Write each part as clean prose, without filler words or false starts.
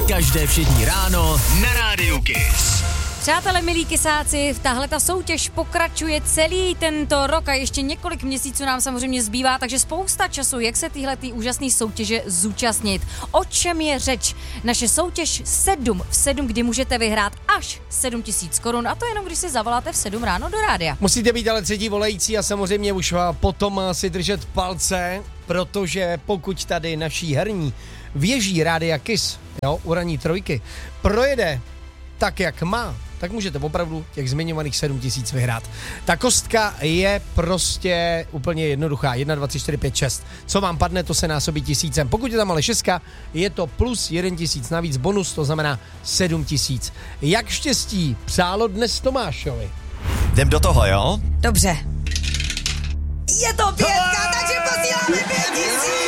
Každé všední ráno na Rádiu Kiss. Přátelé, milí kysáci, tahle ta soutěž pokračuje celý tento rok a ještě několik měsíců nám samozřejmě zbývá, takže spousta času, jak se tyhle úžasné soutěže zúčastnit. O čem je řeč? Naše soutěž 7 v 7, kdy můžete vyhrát až 7 000 korun, a to jenom, když si zavoláte v 7 ráno do rádia. Musíte být ale třetí volající a samozřejmě už potom si držet palce, protože pokud tady naší herní věží Rádia Kiss, u ranní trojky, projede tak, jak má, tak můžete opravdu těch zmiňovaných 7 000 vyhrát. Ta kostka je prostě úplně jednoduchá. 1, 2, 3, 4, 5, 6. Co vám padne, to se násobí 1000. Pokud je tam ale 6, je to plus 1 000 navíc bonus, to znamená 7 000. Jak štěstí přálo dnes Tomášovi? Jdem do toho, jo? Dobře. Je to 5, takže posíláme 5 000!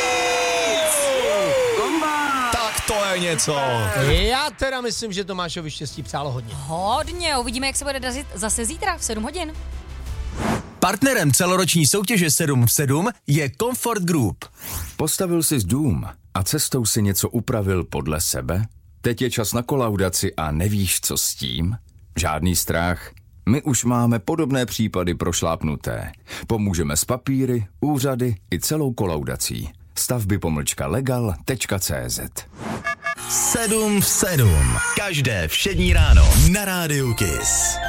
To je něco. Já teda myslím, že Tomášovi štěstí přálo hodně. Hodně, uvidíme, jak se bude dařit zase zítra v 7 hodin. Partnerem celoroční soutěže 7 v 7 je Comfort Group. Postavil jsi dům a cestou si něco upravil podle sebe? Teď je čas na kolaudaci a nevíš, co s tím? Žádný strach. My už máme podobné případy prošlápnuté. Pomůžeme s papíry, úřady i celou kolaudací. stavby-legal.cz 7 v 7. Každé všední ráno na Rádiu Kiss.